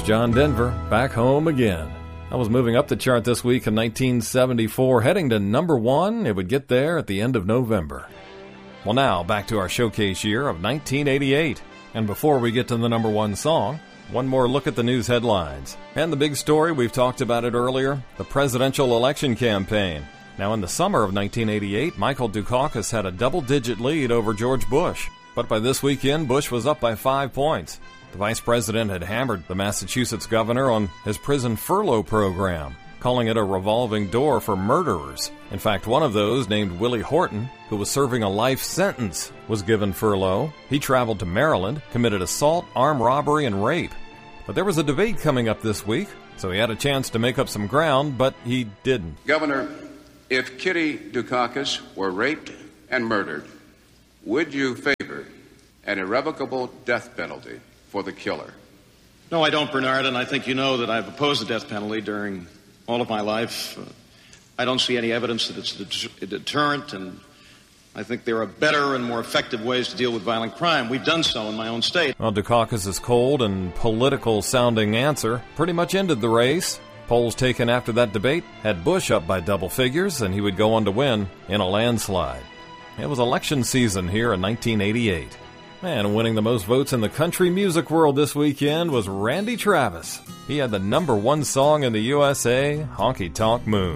Here's John Denver, back home again. I was moving up the chart this week in 1974, heading to number one. It would get there at the end of November. Well, now, back to our showcase year of 1988. And before we get to the number one song, one more look at the news headlines. And the big story, we've talked about it earlier, the presidential election campaign. Now, in the summer of 1988, Michael Dukakis had a double-digit lead over George Bush. But by this weekend, Bush was up by 5 points. The vice president had hammered the Massachusetts governor on his prison furlough program, calling it a revolving door for murderers. In fact, one of those, named Willie Horton, who was serving a life sentence, was given furlough. He traveled to Maryland, committed assault, armed robbery, and rape. But there was a debate coming up this week, so he had a chance to make up some ground, but he didn't. Governor, if Kitty Dukakis were raped and murdered, would you favor an irrevocable death penalty for the killer? No, I don't, Bernard, and I think you know that I've opposed the death penalty during all of my life. I don't see any evidence that it's a deterrent, and I think there are better and more effective ways to deal with violent crime. We've done so in my own state. Well, Dukakis' cold and political-sounding answer pretty much ended the race. Polls taken after that debate had Bush up by double figures, and he would go on to win in a landslide. It was election season here in 1988. And winning the most votes in the country music world this weekend was Randy Travis. He had the number one song in the USA, Honky Tonk Moon.